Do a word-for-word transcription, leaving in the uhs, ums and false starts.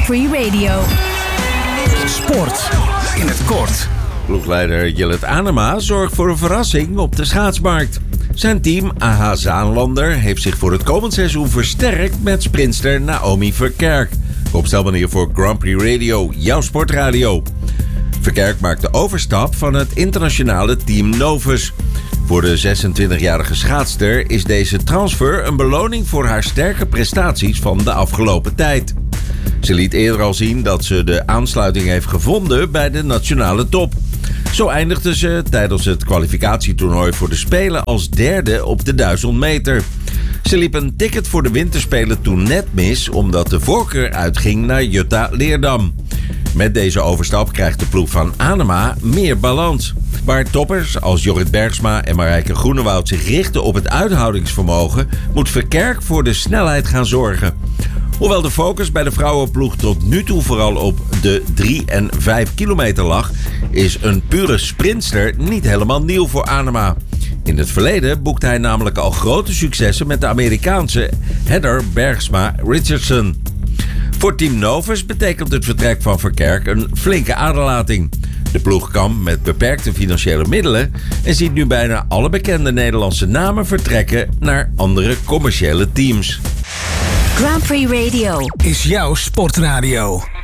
Prix Radio. Sport in het kort. Ploegleider Jillet Anema zorgt voor een verrassing op de schaatsmarkt. Zijn team A H Zaanlander heeft zich voor het komend seizoen versterkt met sprinter Naomi Verkerk. Opstelmanier voor Grand Prix Radio, jouw sportradio. Verkerk maakt de overstap van het internationale team Novus. Voor de zesentwintigjarige schaatster is deze transfer een beloning voor haar sterke prestaties van de afgelopen tijd. Ze liet eerder al zien dat ze de aansluiting heeft gevonden bij de nationale top. Zo eindigde ze tijdens het kwalificatietoernooi voor de Spelen als derde op de duizend meter. Ze liep een ticket voor de winterspelen toen net mis, omdat de voorkeur uitging naar Jutta Leerdam. Met deze overstap krijgt de ploeg van Anema meer balans. Waar toppers als Jorrit Bergsma en Marijke Groenewoud zich richten op het uithoudingsvermogen, moet Verkerk voor de snelheid gaan zorgen. Hoewel de focus bij de vrouwenploeg tot nu toe vooral op de drie en vijf kilometer lag, is een pure sprintster niet helemaal nieuw voor Anema. In het verleden boekte hij namelijk al grote successen met de Amerikaanse Heather Bergsma Richardson. Voor Team Novus betekent het vertrek van Verkerk een flinke aderlating. De ploeg kampt met beperkte financiële middelen en ziet nu bijna alle bekende Nederlandse namen vertrekken naar andere commerciële teams. Grand Prix Radio Is jouw sportradio.